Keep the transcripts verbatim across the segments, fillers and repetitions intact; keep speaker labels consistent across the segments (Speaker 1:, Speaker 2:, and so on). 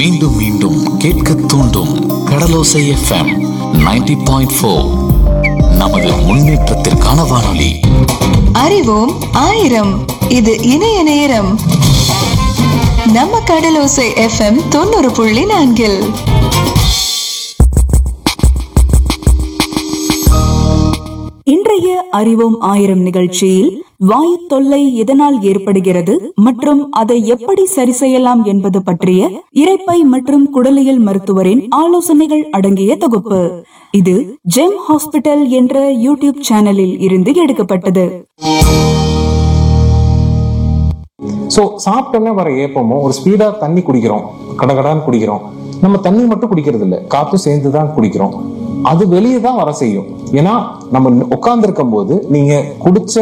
Speaker 1: மீண்டும் மீண்டும் கேட்க தூண்டும் கடலோசை எஃப்எம் நைன்டி பாயிண்ட் ஃபோர். நமது முன்னேற்றத்திற்கான வானொலி.
Speaker 2: அறிவோம் ஆயிரம். இது இணைய நேரம். நம்ம கடலோசை எஃப்எம் தொண்ணூறு புள்ளி நான்கில்
Speaker 3: இன்றைய அறிவோம் ஆயிரம் நிகழ்ச்சியில் வாயு தொல்லை எதனால் ஏற்படுகிறது மற்றும் அதை எப்படி சரி செய்யலாம் என்பது பற்றிய இரைப்பை மற்றும் குடலியல் மருத்துவரின் ஆலோசனைகள் அடங்கிய தொகுப்பு. இது ஜெம் ஹாஸ்பிட்டல் என்ற யூடியூப் சேனலில் இருந்து எடுக்கப்பட்டது.
Speaker 4: ஸோ சாப்பிட்டோன்னே வர ஏப்பமோ ஒரு ஸ்பீடா தண்ணி குடிக்கிறோம், கடகடான்னு குடிக்கிறோம். நம்ம தண்ணி மட்டும் குடிக்கிறது இல்லை, காத்தும் சேர்ந்து தான் குடிக்கிறோம். அது வெளியே தான் வர செய்யும். ஏன்னா நம்ம உட்கார்ந்து இருக்கும் போது நீங்க குடிச்ச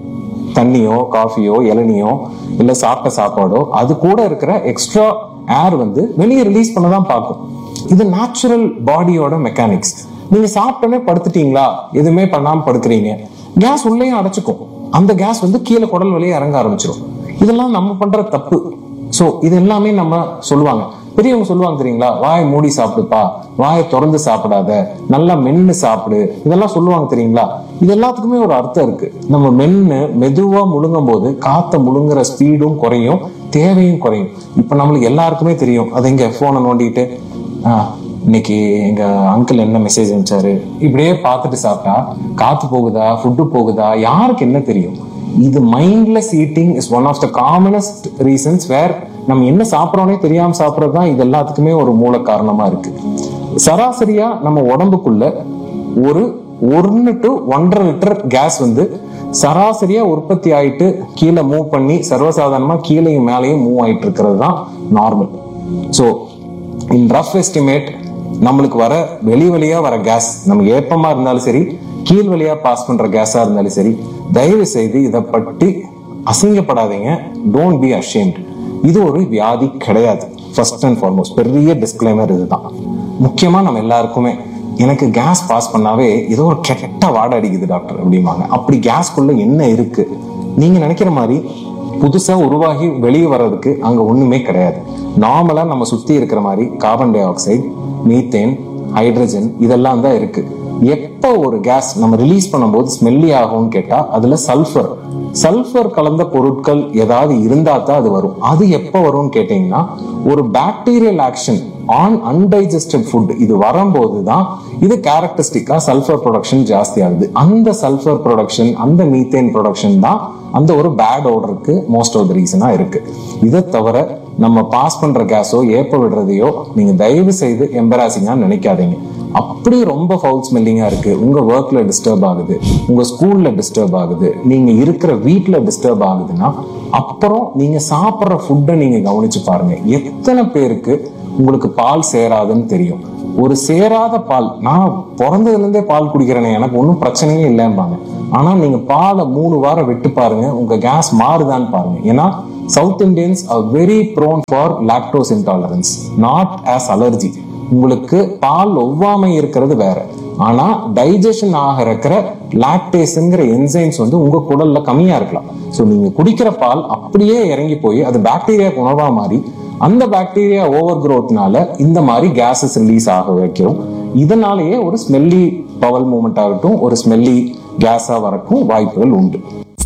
Speaker 4: தண்ணியோ காஃபியோ இளநியோ இல்ல சாப்பிட்ட சாப்பாடோ அது கூட இருக்கிற எக்ஸ்ட்ரா ஏர் வந்து வெளியே ரிலீஸ் பண்ணதான் பார்க்கும். இது நேச்சுரல் பாடியோட மெக்கானிக்ஸ். நீங்க சாப்பிட்டோன்னே படுத்துட்டீங்களா, எதுவுமே பண்ணாம படுக்கிறீங்க, கேஸ் உள்ளேயும் அடைச்சுக்கும். அந்த கேஸ் வந்து கீழே குடல் வழியே இறங்க ஆரம்பிச்சிடும். இதெல்லாம் நம்ம பண்ற தப்பு. சோ இது எல்லாமே நம்ம சொல்லுவாங்க, பெரியவங்க சொல்லுவாங்க தெரியுங்களா, வாயை மூடி சாப்பிடுப்பா, வாயை திறந்து சாப்பிடாத, நல்லா மென்னு சாப்பிடு, இதெல்லாம் சொல்லுவாங்க தெரியுங்களா. இது எல்லாத்துக்குமே ஒரு அர்த்தம் இருக்கு. நம்ம மென்னு மெதுவா முழுங்கும் போது காத்த முழுங்குற ஸ்பீடும் குறையும், தேவையும் குறையும். இப்ப நம்மளுக்கு எல்லாருக்குமே தெரியும், அது இங்க போனை நோண்டிட்டு ஆஹ் இன்னைக்கு எங்க அங்கிள் என்ன மெசேஜ் அனுப்பிச்சாரு, இப்படியே பார்த்துட்டு சாப்பிட்டா காத்து போகுதா ஃபுட்டு போகுதா யாருக்கு என்ன தெரியும். இது mindless eating is one of the commonest reasons வேர் நம்ம என்ன சாப்பிட்றோன்னே தெரியாம சாப்பிட்றது தான் இது எல்லாத்துக்குமே ஒரு மூல காரணமா இருக்கு. சராசரியா நம்ம உடம்புக்குள்ள ஒரு ஒன்னு டு ஒன்றரை லிட்டர் கேஸ் வந்து சராசரியா உற்பத்தி ஆயிட்டு கீழே மூவ் பண்ணி சர்வசாதாரணமா கீழையும் மேலையும் மூவ் ஆயிட்டு இருக்கிறது தான் normal. So in rough estimate நம்மளுக்கு வர வெளி வழியா வர கேஸ், நம்ம ஏப்பமா இருந்தாலும் சரி கீழ் வழியா பாஸ் பண்ற கேஸா இருந்தாலும் சரி, தயவு செய்து இதை பற்றி அசிங்கப்படாதீங்க. Don't be ashamed. இது ஒரு வியாதி கிடையாது. ஃபர்ஸ்ட் அண்ட் ஃபார்மோஸ்ட் பெரிய டிஸ்க்ளைமர் இதுதான். முக்கியமா நம்ம எல்லாருக்குமே எனக்கு கேஸ் பாஸ் பண்ணாவே ஏதோ ஒரு கெட்ட வாடை அடிக்குது டாக்டர் அப்படிம்பாங்க. அப்படி கேஸ்குள்ள என்ன இருக்கு? நீங்க நினைக்கிற மாதிரி புதுசா உருவாகி வெளியே வர்றதுக்கு அங்க ஒண்ணுமே கிடையாது. நார்மலா நம்ம சுத்தி இருக்கிற மாதிரி carbon di oxide, methane, hydrogen இதெல்லாம் தான் இருக்கு. எப்ப ஒரு கேஸ் நம்ம ரிலீஸ் பண்ணும்போது ஸ்மெல்லி ஆகும்னு கேட்டா அதுல சல்ஃபர் சல்ஃபர் கலந்த பொருட்கள் ஏதாவது இருந்தா தான் அது வரும். அது எப்ப வரும்னு கேட்டீங்கன்னா ஒரு bacterial action on undigested food இது வரும்போது தான் இது கேரக்டரிஸ்டிக்கா சல்ஃபர் ப்ரொடக்ஷன் ஜாஸ்தி ஆகுது. அந்த சல்ஃபர் ப்ரொடக்ஷன், அந்த மீத்தேன் ப்ரொடக்ஷன் தான் அந்த ஒரு பேட் ஓடருக்கு மோஸ்ட் ஆஃப் த ரீசனா இருக்கு. இதை தவிர நம்ம பாஸ் பண்ற கேஸோ ஏப்ப விடுறதையோ நீங்க தயவு செய்து எம்பராசிங்கா நினைக்காதீங்க. அப்படி ரொம்ப ஃபவுல் ஸ்மெல்லிங்கா இருக்கு, உங்க ஒர்க்ல டிஸ்டர்ப் ஆகுது, உங்க ஸ்கூல்ல டிஸ்டர்ப் ஆகுது, நீங்க இருக்கிற வீட்டுல டிஸ்டர்ப் ஆகுதுன்னா அப்புறம் நீங்க சாப்பிட்ற ஃபுட்டை நீங்க கவனிச்சு பாருங்க. எத்தனை பேருக்கு உங்களுக்கு பால் சேராதுன்னு தெரியும். ஒரு சேராத பால், நான் பிறந்ததுல இருந்தே பால் குடிக்கிறேனே எனக்கு ஒன்றும் பிரச்சனையே இல்லைம்பாங்க. ஆனா நீங்க பாலை மூணு வாரம் விட்டு பாருங்க, உங்க கேஸ் மாறுதான்னு பாருங்க. ஏன்னா south Indians are very prone for lactose intolerance, not as allergy. உங்களுக்கு பால் ஒவ்வாமை இருக்கிறது வேற, ஆனா டைஜஷன் ஆக இருக்கிற லாக்டேஸ்ங்கிற என்சைம்ஸ் வந்து உங்க குடல்ல கம்மியா இருக்கலாம். ஸோ நீங்க குடிக்கிற பால் அப்படியே இறங்கி போய் அது பாக்டீரியா உணவா மாறி அந்த பாக்டீரியா ஓவர் குரோத்னால இந்த மாதிரி கேஸஸ் ரிலீஸ் ஆக வைக்கும். இதனாலேயே ஒரு ஸ்மெல்லி பவல் மூவ்மெண்ட் ஆகட்டும், ஒரு ஸ்மெல்லி கேஸா வரக்கும் வாய்ப்புகள் உண்டு.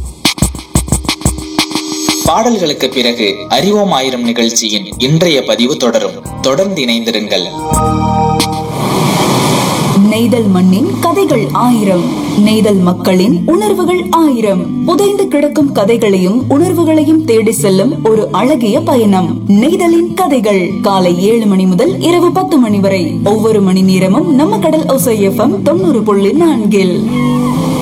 Speaker 5: பாடல்களுக்கு பிறகு அறிவோம் ஆயிரம் நிகழ்ச்சியின் இன்றைய பதிவு தொடரும். தொடர்ந்து இணைந்திருங்கள்.
Speaker 3: நெய்தல் மண்ணின் கதைகள் ஆயிரம், நெய்தல் மக்களின் உணர்வுகள் ஆயிரம். புதைந்து கிடக்கும் கதைகளையும் உணர்வுகளையும் தேடி செல்லும் ஒரு அழகிய பயணம். நெய்தலின் கதைகள் காலை ஏழு மணி முதல் இரவு பத்து மணி வரை ஒவ்வொரு மணி நேரமும் நம்ம கடல் ஓசை எஃப்எம் தொண்ணூறு புள்ளி நான்கில்.